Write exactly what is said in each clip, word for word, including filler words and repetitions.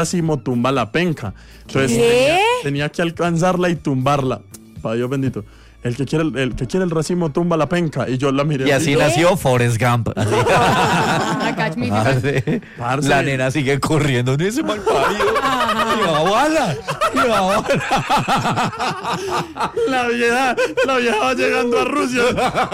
racimo tumba la penca. Entonces ¿Qué? tenía, tenía que alcanzarla y tumbarla. Para Dios bendito. El que quiere el, el que quiere el racimo tumba la penca. Y yo la miré. Y así ¿Qué? nació Forrest Gump. Así. Ah, catch me if you can. Parce, Parce. La nena sigue corriendo en ese mal parido. Lleva bala. Lleva bala. La vieja, la vieja va llegando a Rusia.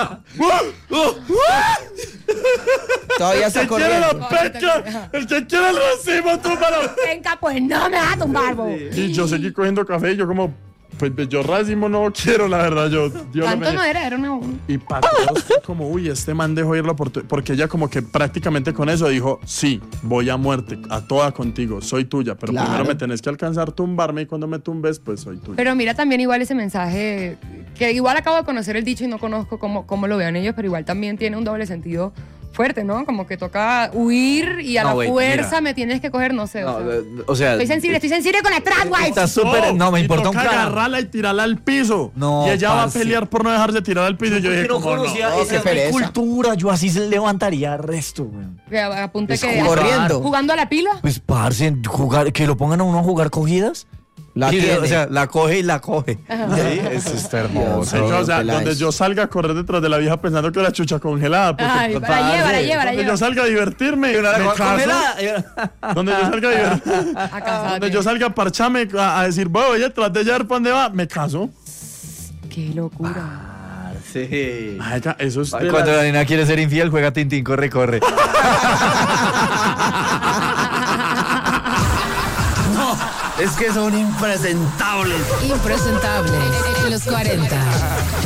Todavía El está que quiere corriendo. la penca, el que quiere el racimo tumba la penca. Venga, pues no me vas a tumbar, bo. Y yo seguí cogiendo café y yo como, pues yo racimo no quiero, la verdad, yo. Dios Tanto lo no bendiga. era, era una... Y para todos fue como, uy, este man dejó ir la oportunidad. Porque ella como que prácticamente con eso dijo, sí, voy a muerte, a toda contigo, soy tuya. Pero Claro. primero me tenés que alcanzar tumbarme y cuando me tumbes, pues soy tuya. Pero mira también igual ese mensaje, que igual acabo de conocer el dicho y no conozco cómo, cómo lo vean ellos, pero igual también tiene un doble sentido fuerte, ¿no? Como que toca huir y a No, la güey, fuerza mira. me tienes que coger, no sé. No, o sea. eh, o sea, Estoy sensible, estoy sensible con el trad, güey. está súper. No, me y importa un toca carajo. agarrarla y tirarla al piso. No, y ella parce. va a pelear por no dejarse tirar al piso. Y yo dije, no como no. conocía No, esa qué pereza. cultura. Yo así se levantaría resto, güey. Que apunte Es que... corriendo. ¿Jugando a la pila? Pues, parce, jugar, que lo pongan a uno a jugar cogidas. La Y, tiene. o sea, la coge y la coge. Sí, eso está hermoso. Sí, o sea, Peláez. donde yo salga a correr detrás de la vieja pensando que era chucha congelada. Porque Ay, la parce, lleva, la lleva, la donde lleva. yo salga a divertirme, Y una la me coge caso. congelada. Donde yo salga a divertirme. A casarte. Donde yo salga a parcharme, a, a decir, voy, oye, tras de allá, ¿para dónde va? Me caso. Qué locura. Sí. Ay, ca- eso es Ay, de cuando la- la nena quiere ser infiel, juega Tintín, corre, corre. Es que son impresentables. Impresentable en los cuarenta.